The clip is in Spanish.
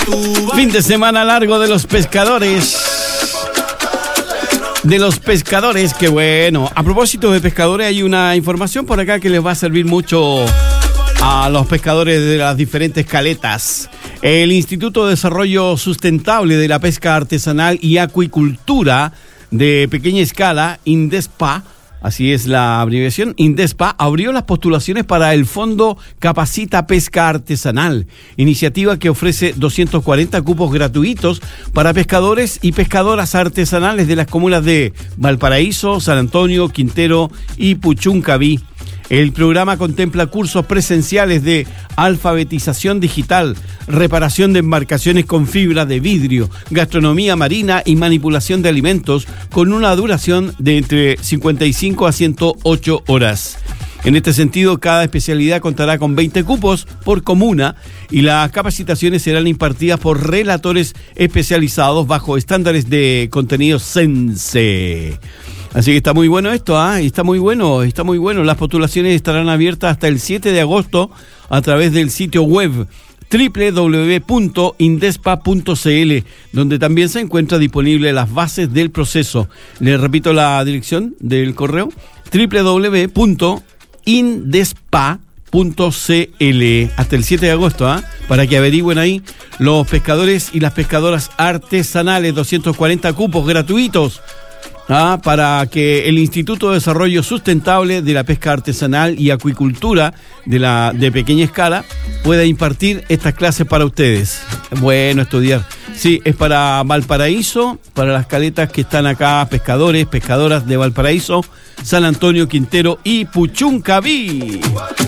Fin de semana largo de los pescadores. Qué bueno. A propósito de pescadores, hay una información por acá que les va a servir mucho a los pescadores de las diferentes caletas. El Instituto de Desarrollo Sustentable de la Pesca Artesanal y Acuicultura de Pequeña Escala, INDESPA, así es la abreviación, INDESPA, abrió las postulaciones para el Fondo Capacita Pesca Artesanal, iniciativa que ofrece 240 cupos gratuitos para pescadores y pescadoras artesanales de las comunas de Valparaíso, San Antonio, Quintero y Puchuncaví. El programa contempla cursos presenciales de alfabetización digital, reparación de embarcaciones con fibra de vidrio, gastronomía marina y manipulación de alimentos, con una duración de entre 55 a 108 horas. En este sentido, cada especialidad contará con 20 cupos por comuna y las capacitaciones serán impartidas por relatores especializados bajo estándares de contenido Sense. Así que está muy bueno esto, está muy bueno. Las postulaciones estarán abiertas hasta el 7 de agosto a través del sitio web www.indespa.cl, donde también se encuentra disponible las bases del proceso. Les repito la dirección del correo: www.indespa.cl hasta el 7 de agosto, para que averigüen ahí los pescadores y las pescadoras artesanales. 240 cupos gratuitos para que el Instituto de Desarrollo Sustentable de la Pesca Artesanal y Acuicultura de Pequeña Escala pueda impartir estas clases para ustedes. Bueno, estudiar. Sí, es para Valparaíso, para las caletas que están acá, pescadores, pescadoras de Valparaíso, San Antonio, Quintero y Puchuncaví.